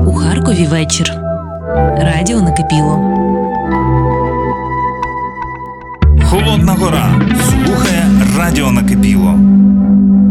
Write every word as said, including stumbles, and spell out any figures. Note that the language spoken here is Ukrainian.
У Харкові вечір. Радіо накипіло. Холодна гора слухає Радіо накипіло.